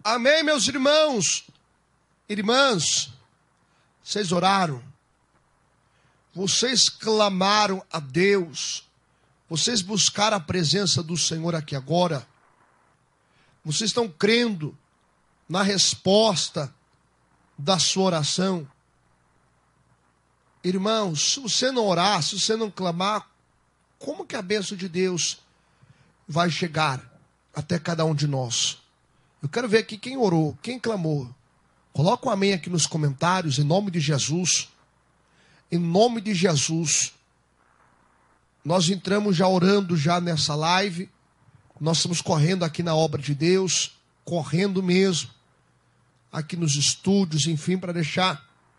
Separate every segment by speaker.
Speaker 1: Amém, meus irmãos, irmãs, vocês oraram, vocês clamaram a Deus, vocês buscaram a presença do Senhor aqui agora, vocês estão crendo na resposta da sua oração. Irmãos, se você não orar, se você não clamar, como que a bênção de Deus vai chegar até cada um de nós? Eu quero ver aqui quem orou, quem clamou. Coloca um amém aqui nos comentários, em nome de Jesus. Em nome de Jesus. Nós entramos já orando já nessa live. Nós estamos correndo aqui na obra de Deus, correndo mesmo. Aqui nos estúdios, enfim, para deixar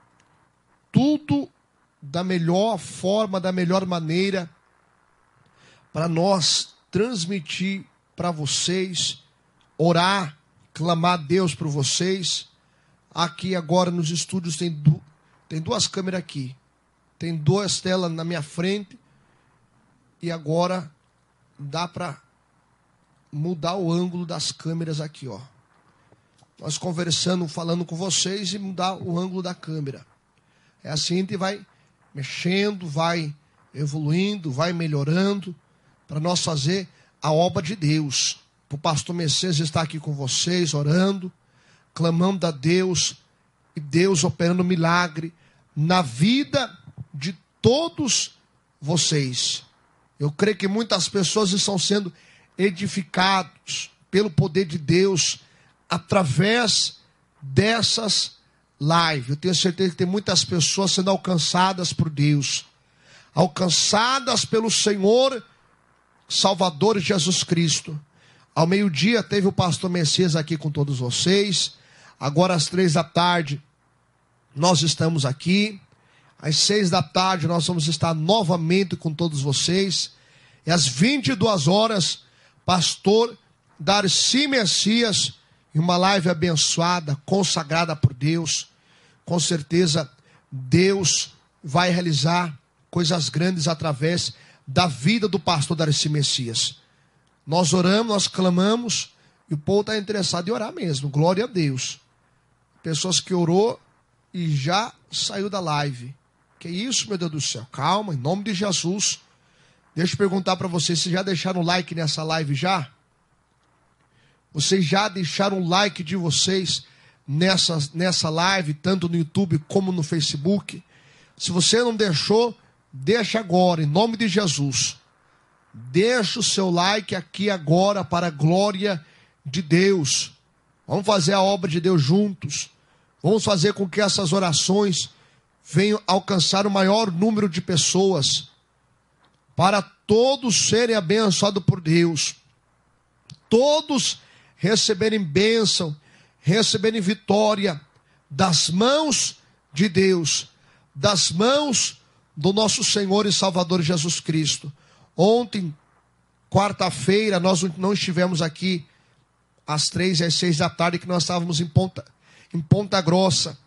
Speaker 1: tudo da melhor forma, da melhor maneira, para nós transmitir para vocês, orar, clamar a Deus por vocês. Aqui agora nos estúdios tem duas câmeras aqui. Tem duas telas na minha frente. E agora dá para mudar o ângulo das câmeras aqui, ó. Nós conversando, falando com vocês e mudar o ângulo da câmera. É assim, a gente vai mexendo, vai evoluindo, vai melhorando, para nós fazer a obra de Deus. O pastor Messias está aqui com vocês, orando, clamando a Deus, e Deus operando milagre na vida de todos vocês. Eu creio que muitas pessoas estão sendo edificadas pelo poder de Deus através dessas lives. Eu tenho certeza que tem muitas pessoas sendo alcançadas por Deus, alcançadas pelo Senhor Salvador Jesus Cristo. Ao meio-dia teve o pastor Messias aqui com todos vocês. Agora às 15h nós estamos aqui. Às 18h nós vamos estar novamente com todos vocês. E às 22h, pastor Darcy Messias, em uma live abençoada, consagrada por Deus. Com certeza Deus vai realizar coisas grandes através da vida do pastor Darcy Messias. Nós oramos, nós clamamos, e o povo está interessado em orar mesmo. Glória a Deus. Pessoas que orou e já saiu da live. Que isso, meu Deus do céu? Calma, em nome de Jesus. Deixa eu perguntar para vocês, vocês já deixaram like nessa live já? Vocês já deixaram o like de vocês nessa live, tanto no YouTube como no Facebook? Se você não deixou, deixa agora, em nome de Jesus. Deixa o seu like aqui agora para a glória de Deus. Vamos fazer a obra de Deus juntos. Vamos fazer com que essas orações venham alcançar o maior número de pessoas, para todos serem abençoados por Deus. Todos receberem bênção, receberem vitória das mãos de Deus, das mãos do nosso Senhor e Salvador Jesus Cristo. Ontem, quarta-feira, nós não estivemos aqui às 3 e às 6 da tarde, que nós estávamos em Ponta Grossa,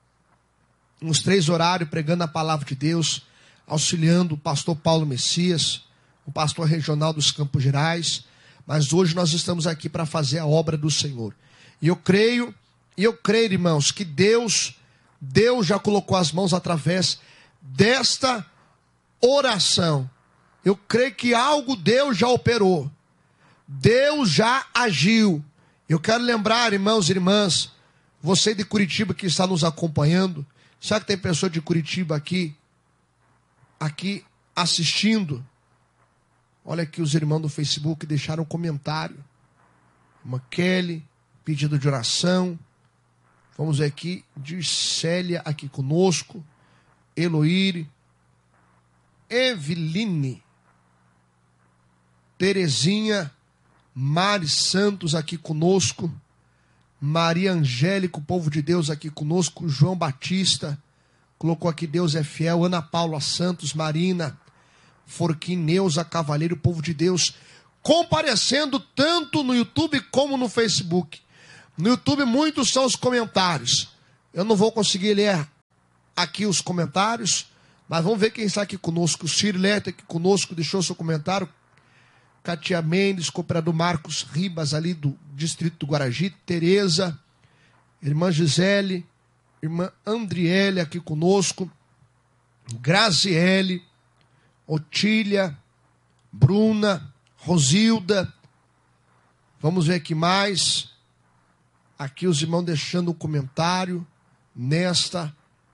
Speaker 1: nos 3 horários, pregando a palavra de Deus, auxiliando o pastor Paulo Messias, o pastor regional dos Campos Gerais. Mas hoje nós estamos aqui para fazer a obra do Senhor. E eu creio, irmãos, que Deus já colocou as mãos através desta oração. Eu creio que algo Deus já operou. Deus já agiu. Eu quero lembrar, irmãos e irmãs, você de Curitiba que está nos acompanhando, será que tem pessoa de Curitiba aqui assistindo? Olha aqui, os irmãos do Facebook deixaram um comentário. Uma Kelly, pedido de oração. Vamos ver aqui, diz Célia aqui conosco. Eloíre. Eveline. Terezinha. Mari Santos aqui conosco. Maria Angélica, o povo de Deus aqui conosco. João Batista. Colocou aqui, Deus é fiel. Ana Paula Santos, Marina Forquim, Neuza Cavalheiro, o povo de Deus comparecendo tanto no YouTube como no Facebook. No YouTube muitos são os comentários. Eu não vou conseguir ler aqui os comentários, mas vamos ver quem está aqui conosco. O Cirilete aqui conosco, deixou seu comentário. Katia Mendes, cooperador Marcos Ribas, ali do distrito do Guaragi, Tereza, irmã Gisele, irmã Andriele aqui conosco, Graziele, Otília, Bruna, Rosilda. Vamos ver aqui mais. Aqui os irmãos deixando um comentário nesta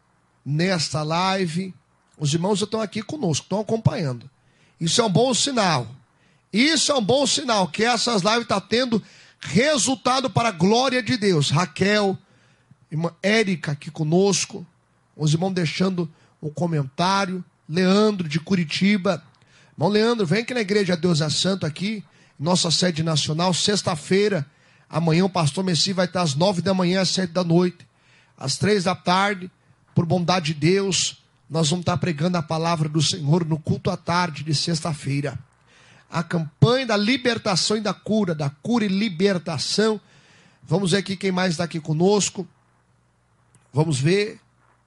Speaker 1: live. Os irmãos estão aqui conosco, estão acompanhando. Isso é um bom sinal. Isso é um bom sinal, que essas lives estão tendo resultado para a glória de Deus. Raquel, irmã Érica aqui conosco. Os irmãos deixando um comentário. Leandro de Curitiba. Irmão Leandro, vem aqui na Igreja Deus é Santo aqui, nossa sede nacional, sexta-feira. Amanhã o pastor Messi vai estar às 9 da manhã, às 7 da noite. Às 3 da tarde, por bondade de Deus, nós vamos estar pregando a palavra do Senhor no culto à tarde de sexta-feira. A campanha da libertação e da cura e libertação. Vamos ver aqui quem mais está aqui conosco. Vamos ver.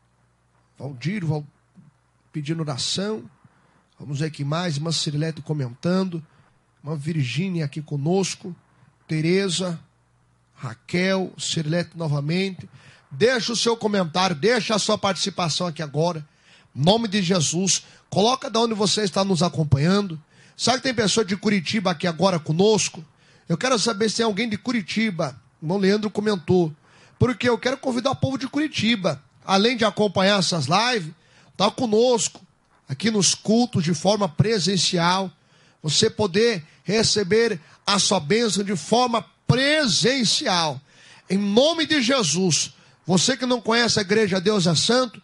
Speaker 1: Valdir pedindo oração. Vamos ver aqui mais. Irmã Cirilete comentando. Irmã Virgínia aqui conosco. Tereza, Raquel, Cirilete novamente. Deixa o seu comentário, deixa a sua participação aqui agora. Em nome de Jesus. Coloca de onde você está nos acompanhando. Sabe que tem pessoa de Curitiba aqui agora conosco? Eu quero saber se tem alguém de Curitiba. O irmão Leandro comentou. Porque eu quero convidar o povo de Curitiba, além de acompanhar essas lives, tá conosco aqui nos cultos de forma presencial. Você poder receber a sua bênção de forma presencial. Em nome de Jesus. Você que não conhece a Igreja Deus é Santo,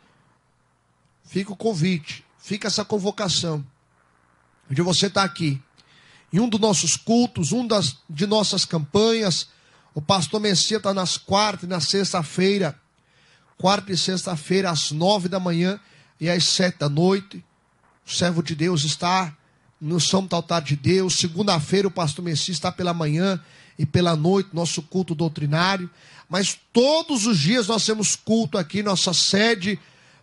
Speaker 1: fica o convite, fica essa convocação. De você estar aqui, em um dos nossos cultos, de nossas campanhas. O pastor Messias está nas quarta e na sexta-feira. Quarta e sexta-feira, às 9 da manhã e às 7 da noite. O servo de Deus está no Santo Altar de Deus. Segunda-feira, o pastor Messias está pela manhã e pela noite, nosso culto doutrinário. Mas todos os dias nós temos culto aqui, nossa sede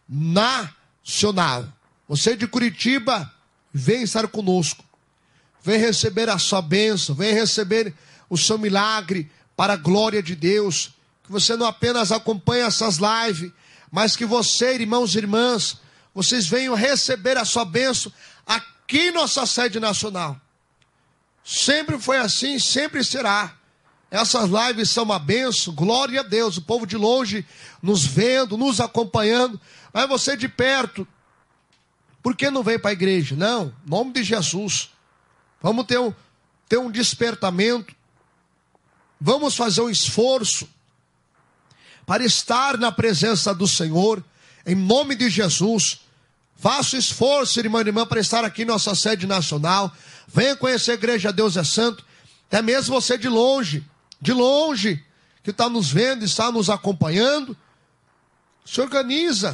Speaker 1: nacional. Você de Curitiba, vem estar conosco, vem receber a sua bênção, vem receber o seu milagre para a glória de Deus. Que você não apenas acompanhe essas lives, mas que você, irmãos e irmãs, vocês venham receber a sua bênção aqui em nossa sede nacional. Sempre foi assim, sempre será. Essas lives são uma bênção, glória a Deus. O povo de longe nos vendo, nos acompanhando, mas você de perto, por que não vem para a igreja? Não, em nome de Jesus. Vamos ter um despertamento. Vamos fazer um esforço para estar na presença do Senhor. Em nome de Jesus. Faça o esforço, irmão e irmã, para estar aqui em nossa sede nacional. Venha conhecer a Igreja Deus é Santo. Até mesmo você de longe, que está nos vendo, está nos acompanhando. Se organiza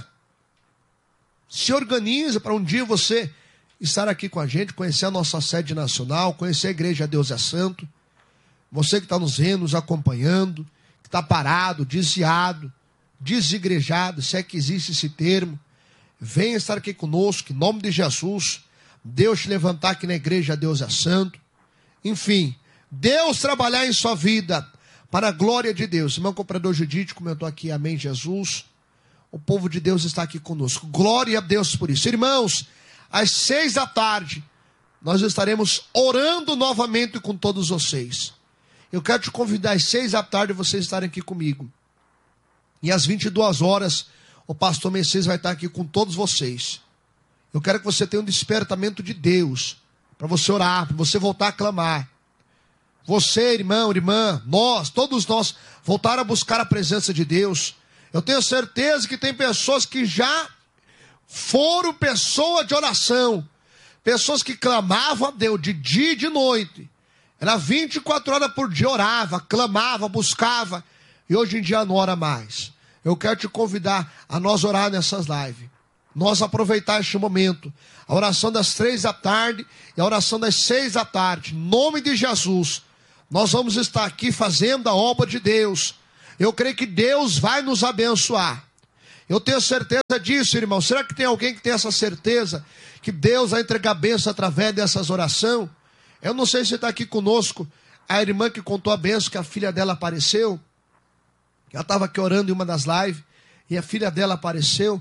Speaker 1: para um dia você estar aqui com a gente, conhecer a nossa sede nacional, conhecer a Igreja Deus é Santo. Você que está nos vendo, nos acompanhando, que está parado, desviado, desigrejado, se é que existe esse termo, venha estar aqui conosco, em nome de Jesus. Deus te levantar aqui na Igreja Deus é Santo. Enfim, Deus trabalhar em sua vida para a glória de Deus. Irmão comprador Judite comentou aqui, amém, Jesus. O povo de Deus está aqui conosco. Glória a Deus por isso. Irmãos, às 6 da tarde, nós estaremos orando novamente com todos vocês. Eu quero te convidar às 6 da tarde vocês estarem aqui comigo. E às 22 horas, o pastor Messias vai estar aqui com todos vocês. Eu quero que você tenha um despertamento de Deus, para você orar, para você voltar a clamar. Você, irmão, irmã, todos nós, voltar a buscar a presença de Deus. Eu tenho certeza que tem pessoas que já foram pessoa de oração. Pessoas que clamavam a Deus de dia e de noite. Era 24 horas por dia, orava, clamava, buscava. E hoje em dia não ora mais. Eu quero te convidar a nós orar nessas lives. Nós aproveitar este momento. A oração das 3 da tarde e a oração das 6 da tarde. Em nome de Jesus. Nós vamos estar aqui fazendo a obra de Deus. Eu creio que Deus vai nos abençoar. Eu tenho certeza disso, irmão. Será que tem alguém que tem essa certeza? Que Deus vai entregar bênção através dessas orações? Eu não sei se está aqui conosco a irmã que contou a benção que a filha dela apareceu. Ela estava aqui orando em uma das lives e a filha dela apareceu.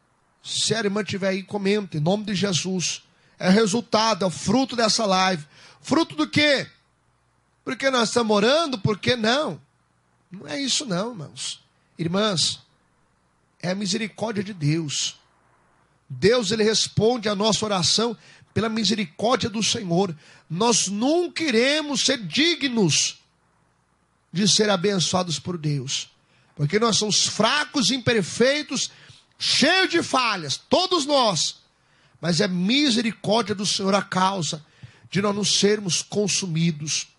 Speaker 1: Se a irmã estiver aí, comenta, em nome de Jesus. É resultado, é o fruto dessa live. Fruto do quê? Porque nós estamos orando, por que não? Não é isso não, irmãos. Irmãs, é a misericórdia de Deus. Deus, ele responde a nossa oração pela misericórdia do Senhor. Nós nunca iremos ser dignos de ser abençoados por Deus. Porque nós somos fracos, imperfeitos, cheios de falhas, todos nós. Mas é misericórdia do Senhor a causa de nós não sermos consumidos.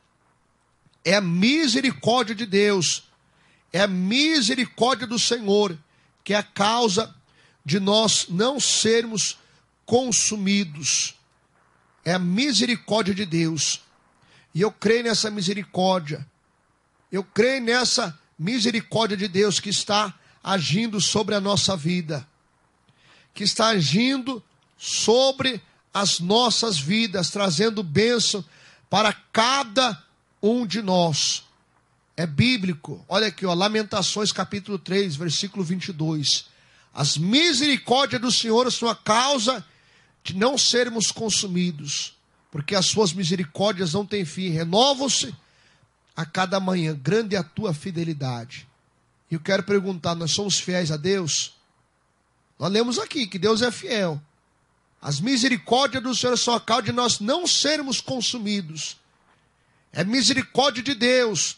Speaker 1: É a misericórdia de Deus, é a misericórdia do Senhor, que é a causa de nós não sermos consumidos. É a misericórdia de Deus. E eu creio nessa misericórdia. Eu creio nessa misericórdia de Deus que está agindo sobre a nossa vida. Que está agindo sobre as nossas vidas, trazendo bênção para cada um de nós. É bíblico. Olha aqui, ó, Lamentações capítulo 3, versículo 22. As misericórdias do Senhor são a causa de não sermos consumidos, porque as suas misericórdias não têm fim, renovam-se a cada manhã. Grande é a tua fidelidade. E eu quero perguntar, nós somos fiéis a Deus? Nós lemos aqui que Deus é fiel. As misericórdias do Senhor são a causa de nós não sermos consumidos. É misericórdia de Deus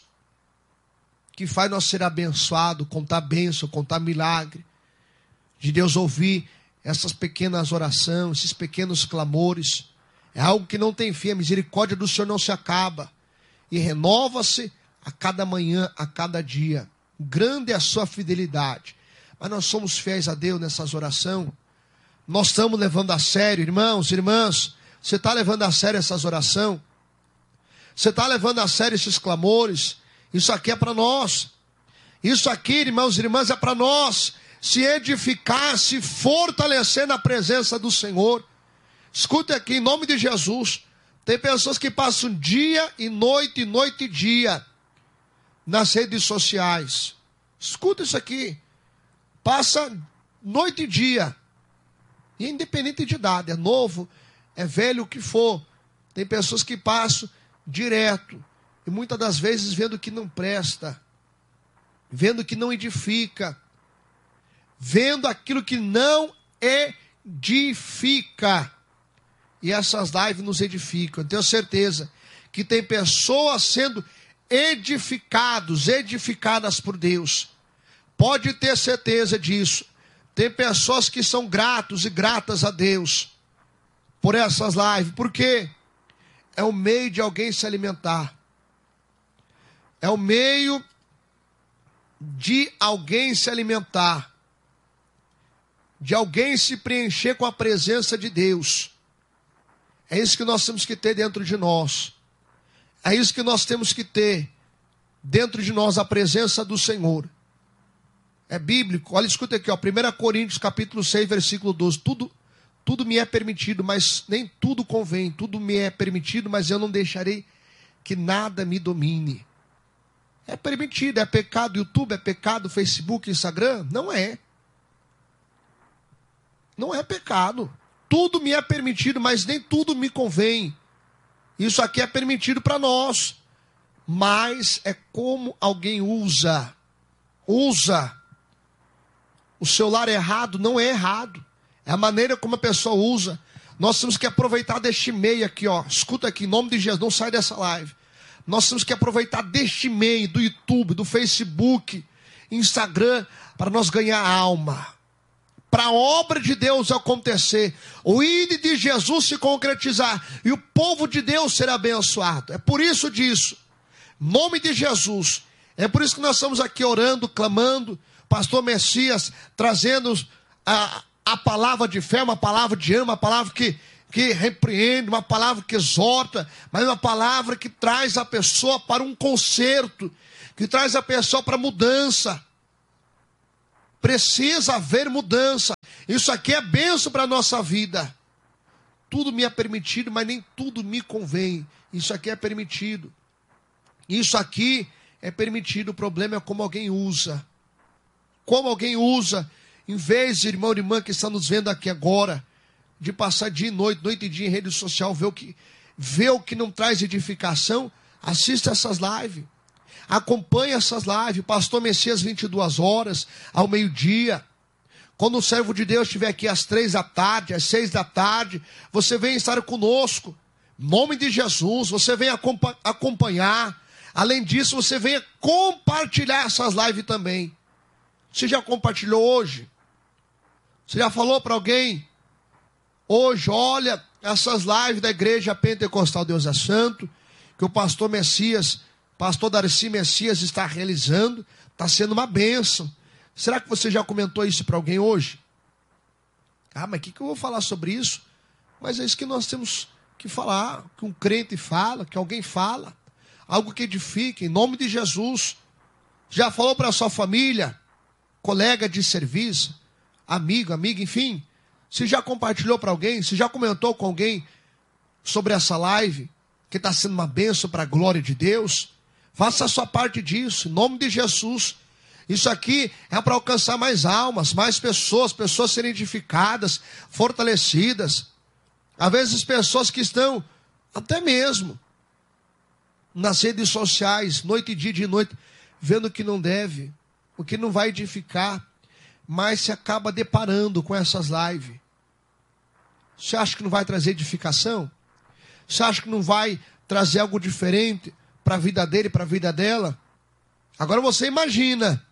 Speaker 1: que faz nós ser abençoado, contar bênção, contar milagre. De Deus ouvir essas pequenas orações, esses pequenos clamores. É algo que não tem fim. A misericórdia do Senhor não se acaba. E renova-se a cada manhã, a cada dia. Grande é a sua fidelidade. Mas nós somos fiéis a Deus nessas orações. Nós estamos levando a sério, irmãos, irmãs. Você está levando a sério essas orações? Você está levando a sério esses clamores? Isso aqui é para nós. Isso aqui, irmãos e irmãs, é para nós se edificar, se fortalecer na presença do Senhor. Escute aqui, em nome de Jesus. Tem pessoas que passam dia e noite e dia nas redes sociais. Escuta isso aqui. Passa noite e dia. E independente de idade, é novo, é velho, o que for. Tem pessoas que passam direto. E muitas das vezes vendo que não presta. Vendo que não edifica. Vendo aquilo que não edifica. E essas lives nos edificam. Eu tenho certeza que tem pessoas sendo edificadas por Deus. Pode ter certeza disso. Tem pessoas que são gratos e gratas a Deus por essas lives. Por quê? É o meio de alguém se alimentar. É o meio de alguém se alimentar. De alguém se preencher com a presença de Deus. É isso que nós temos que ter dentro de nós. É isso que nós temos que ter dentro de nós, a presença do Senhor. É bíblico. Olha, escuta aqui, ó, 1 Coríntios capítulo 6, versículo 12. Tudo me é permitido, mas nem tudo convém. Tudo me é permitido, mas eu não deixarei que nada me domine. É permitido, é pecado YouTube, é pecado Facebook, Instagram? Não é. Não é pecado. Tudo me é permitido, mas nem tudo me convém. Isso aqui é permitido para nós. Mas é como alguém usa. O celular errado não é errado. É a maneira como a pessoa usa. Nós temos que aproveitar deste meio aqui, ó. Escuta aqui, em nome de Jesus, não sai dessa live. Nós temos que aproveitar deste meio, do YouTube, do Facebook, Instagram, para nós ganhar alma. Para a obra de Deus acontecer. O ID de Jesus se concretizar. E o povo de Deus ser abençoado. É por isso disso. Em nome de Jesus. É por isso que nós estamos aqui orando, clamando. Pastor Messias trazendo a palavra de fé, uma palavra de ânimo, uma palavra que repreende, uma palavra que exorta, mas uma palavra que traz a pessoa para um conserto, que traz a pessoa para mudança. Precisa haver mudança. Isso aqui é bênção para a nossa vida. tudo me é permitido, mas nem tudo me convém. Isso aqui é permitido. Isso aqui é permitido. O problema é como alguém usa. Como alguém usa, em vez, irmão e irmã que estão nos vendo aqui agora, de passar dia e noite, noite e dia em rede social, ver o que não traz edificação, assista essas lives. Acompanhe essas lives. Pastor Messias, 22 horas, ao meio-dia. Quando o servo de Deus estiver aqui às 3 da tarde, às 6 da tarde, você vem estar conosco. Em nome de Jesus, você vem acompanhar. Além disso, você venha compartilhar essas lives também. Você já compartilhou hoje? Você já falou para alguém? Hoje, olha, essas lives da Igreja Pentecostal Deus é Santo, que o pastor Messias, pastor Darcy Messias está realizando, está sendo uma bênção. Será que você já comentou isso para alguém hoje? Ah, mas o que eu vou falar sobre isso? Mas é isso que nós temos que falar, que um crente fala, que alguém fala. Algo que edifique, em nome de Jesus. Já falou para a sua família, colega de serviço, amiga, enfim. Se já compartilhou para alguém, se já comentou com alguém sobre essa live, que está sendo uma bênção para a glória de Deus, faça a sua parte disso, em nome de Jesus. Isso aqui é para alcançar mais almas, mais pessoas serem edificadas, fortalecidas. Às vezes pessoas que estão até mesmo nas redes sociais, noite e dia de noite, vendo o que não deve, o que não vai edificar, mas se acaba deparando com essas lives. Você acha que não vai trazer edificação? Você acha que não vai trazer algo diferente para a vida dele e para a vida dela? Agora você imagina,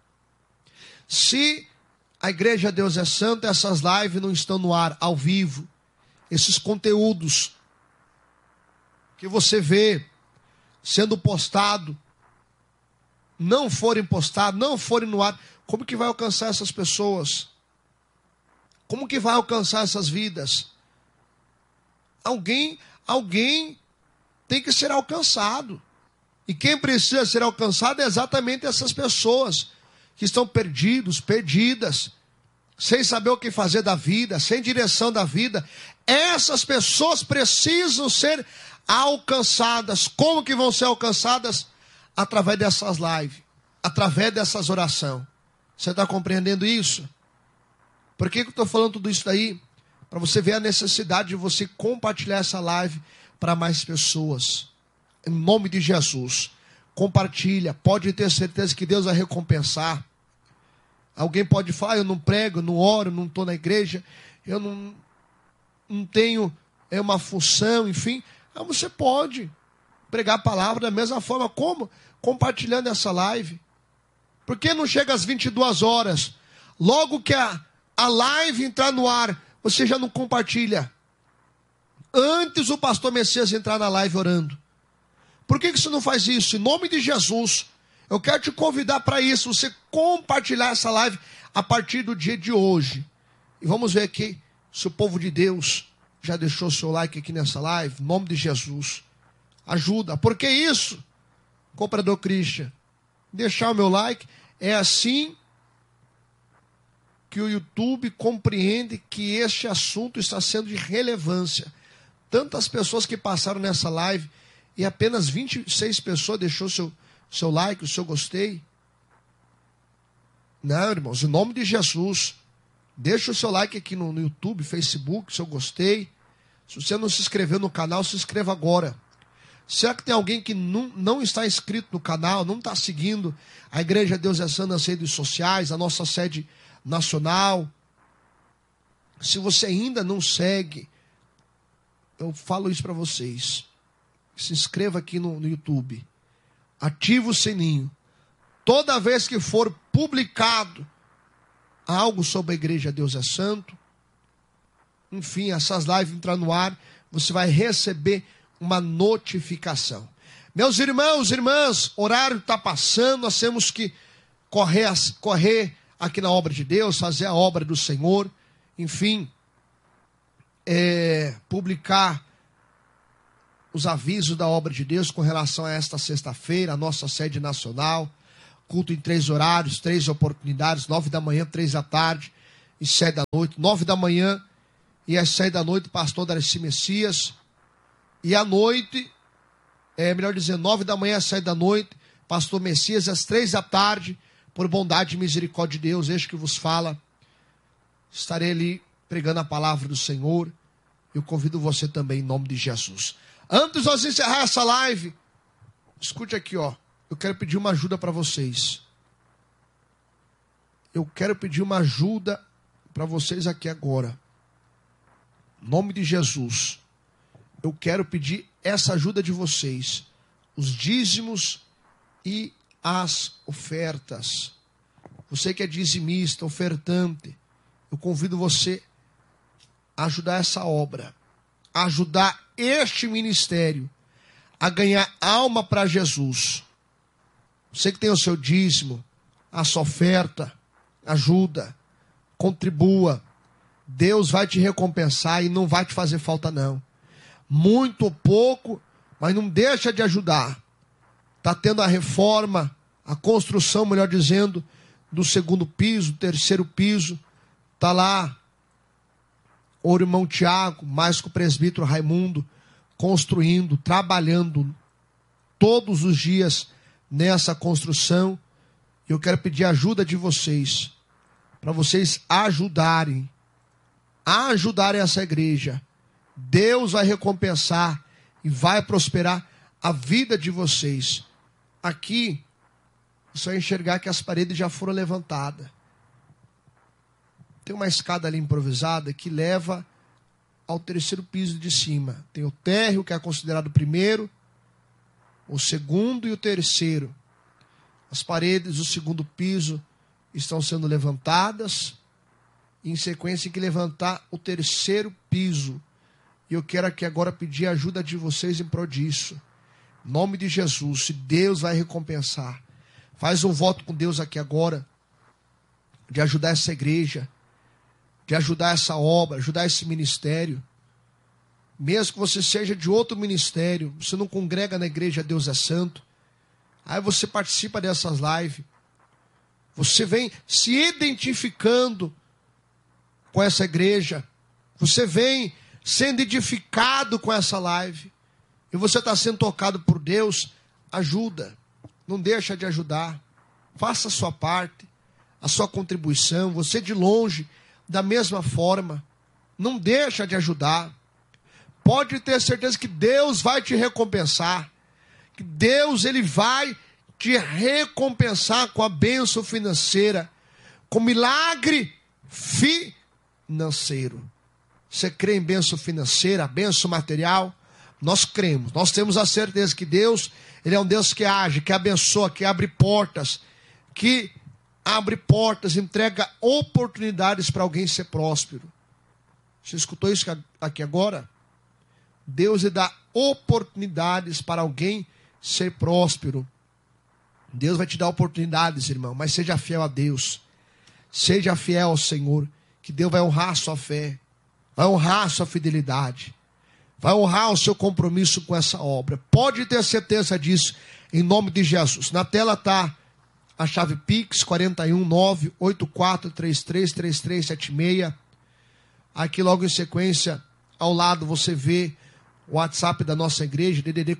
Speaker 1: se a Igreja Deus é Santo, essas lives não estão no ar, ao vivo, esses conteúdos que você vê sendo postado, não forem postados, não forem no ar, como que vai alcançar essas pessoas? Como que vai alcançar essas vidas? Alguém tem que ser alcançado. E quem precisa ser alcançado é exatamente essas pessoas que estão perdidas, sem saber o que fazer da vida, sem direção da vida. Essas pessoas precisam ser alcançadas. Como que vão ser alcançadas? Através dessas lives, através dessas orações. Você está compreendendo isso? Por que eu estou falando tudo isso daí? Para você ver a necessidade de você compartilhar essa live para mais pessoas. Em nome de Jesus. Compartilha. Pode ter certeza que Deus vai recompensar. Alguém pode falar, eu não prego, eu não oro, eu não estou na igreja, eu não tenho uma função, enfim. Você pode pregar a palavra da mesma forma. Como? Compartilhando essa live. Por que não chega às 22 horas? Logo que a live entrar no ar, você já não compartilha. Antes o pastor Messias entrar na live orando. Por que você não faz isso? Em nome de Jesus, eu quero te convidar para isso. Você compartilhar essa live a partir do dia de hoje. E vamos ver aqui se o povo de Deus já deixou seu like aqui nessa live. Em nome de Jesus. Ajuda. Por que isso? Comprador Christian. Deixar o meu like. É assim que o YouTube compreende que este assunto está sendo de relevância. Tantas pessoas que passaram nessa live e apenas 26 pessoas deixou seu like, o seu gostei. Não, irmãos, em nome de Jesus, deixa o seu like aqui no YouTube, Facebook, seu gostei. Se você não se inscreveu no canal, se inscreva agora. Será que tem alguém que não está inscrito no canal, não está seguindo a Igreja Deus é Santo nas redes sociais, a nossa sede nacional? Se você ainda não segue, eu falo isso para vocês. Se inscreva aqui no YouTube. Ativa o sininho. Toda vez que for publicado algo sobre a Igreja Deus é Santo, enfim, essas lives entrar no ar, você vai receber uma notificação. Meus irmãos, irmãs, horário está passando, nós temos que correr aqui na obra de Deus, fazer a obra do Senhor, enfim, publicar os avisos da obra de Deus com relação a esta sexta-feira, a nossa sede nacional, culto em 3 horários, 3 oportunidades, 9 da manhã, 3 da tarde e 7 da noite. 9 da manhã E às 7 da noite, pastor Darcy Messias. E à noite, melhor dizer, 9 da manhã às 7 da noite, pastor Messias. Às 3 da tarde, por bondade e misericórdia de Deus, este que vos fala, estarei ali pregando a palavra do Senhor. Eu convido você também em nome de Jesus. Antes de nós encerrar essa live, escute aqui, ó. Eu quero pedir uma ajuda para vocês. Eu quero pedir uma ajuda para vocês aqui agora. Em nome de Jesus. Eu quero pedir essa ajuda de vocês. Os dízimos e as ofertas. Você que é dizimista, ofertante, eu convido você a ajudar essa obra. A ajudar este ministério a ganhar alma para Jesus. Você que tem o seu dízimo, a sua oferta, ajuda, contribua. Deus vai te recompensar e não vai te fazer falta não. Muito ou pouco, mas não deixa de ajudar. Está tendo a reforma, a construção, melhor dizendo, do 2º piso, 3º piso. Está lá o irmão Tiago, mais com o presbítero Raimundo, construindo, trabalhando todos os dias nessa construção. Eu quero pedir a ajuda de vocês, para vocês ajudarem essa igreja. Deus vai recompensar e vai prosperar a vida de vocês. Aqui, você vai enxergar que as paredes já foram levantadas. Tem uma escada ali improvisada que leva ao 3º piso de cima. Tem o térreo, que é considerado o 1º, o 2º e o 3º. As paredes do 2º piso estão sendo levantadas. E em sequência, tem que levantar o 3º piso. E eu quero aqui agora pedir a ajuda de vocês em prol disso. Em nome de Jesus, se Deus vai recompensar. Faz um voto com Deus aqui agora, de ajudar essa igreja, de ajudar essa obra, ajudar esse ministério. Mesmo que você seja de outro ministério, você não congrega na igreja Deus é Santo, aí você participa dessas lives, você vem se identificando com essa igreja, você vem sendo edificado com essa live, e você está sendo tocado por Deus, ajuda, não deixa de ajudar, faça a sua parte, a sua contribuição, você de longe, da mesma forma, não deixa de ajudar. Pode ter certeza que Deus vai te recompensar, que Deus ele vai te recompensar com a bênção financeira, com milagre financeiro. Você crê em bênção financeira, bênção material? Nós cremos, nós temos a certeza que Deus, ele é um Deus que age, que abençoa, que abre portas, entrega oportunidades para alguém ser próspero. Você escutou isso aqui agora? Deus lhe dá oportunidades para alguém ser próspero. Deus vai te dar oportunidades, irmão, mas seja fiel a Deus. Seja fiel ao Senhor, que Deus vai honrar a sua fé, vai honrar a sua fidelidade, vai honrar o seu compromisso com essa obra. Pode ter certeza disso, em nome de Jesus. Na tela está a chave Pix, 419-8433-3376. Aqui logo em sequência, ao lado você vê o WhatsApp da nossa igreja, DDD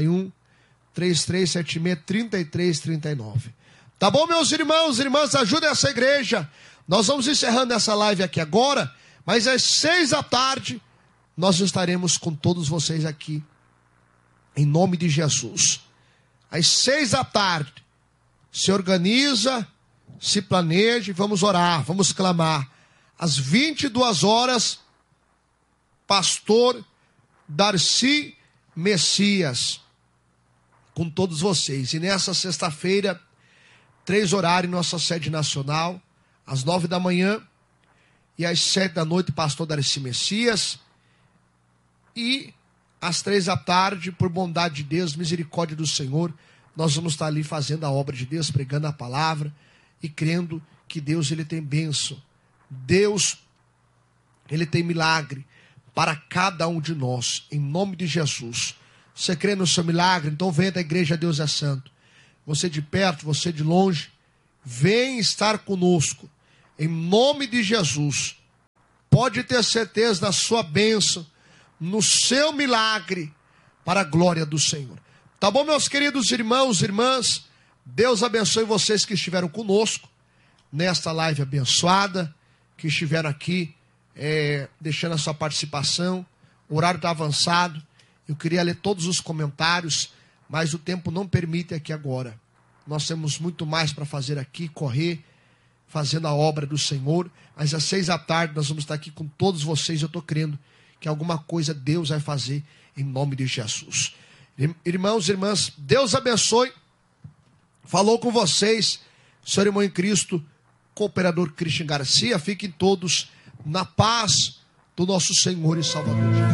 Speaker 1: 41-3376-3339. Tá bom, meus irmãos e irmãs? Ajudem essa igreja. Nós vamos encerrando essa live aqui agora, mas às 6 da tarde nós estaremos com todos vocês aqui, em nome de Jesus. Às 6 da tarde, se organiza, se planeje, vamos orar, vamos clamar. Às 22 horas, pastor Darcy Messias, com todos vocês. E nessa sexta-feira, 3 horários em nossa sede nacional, às 9 da manhã e às 7 da noite, pastor Darcy Messias. E às 3 da tarde, por bondade de Deus, misericórdia do Senhor, nós vamos estar ali fazendo a obra de Deus, pregando a palavra e crendo que Deus ele tem bênção. Deus, ele tem milagre para cada um de nós, em nome de Jesus. Você crê no seu milagre? Então venha da igreja Deus é Santo. Você de perto, você de longe, vem estar conosco, em nome de Jesus, pode ter certeza da sua bênção, no seu milagre, para a glória do Senhor. Tá bom, meus queridos irmãos e irmãs? Deus abençoe vocês que estiveram conosco nesta live abençoada, que estiveram aqui deixando a sua participação. O horário está avançado, eu queria ler todos os comentários, mas o tempo não permite aqui agora. Nós temos muito mais para fazer aqui, correr, fazendo a obra do Senhor, mas às 6 da tarde nós vamos estar aqui com todos vocês. Eu estou crendo que alguma coisa Deus vai fazer em nome de Jesus. Irmãos e irmãs, Deus abençoe. Falou com vocês, seu irmão em Cristo, cooperador Christian Garcia. Fiquem todos na paz do nosso Senhor e Salvador Jesus.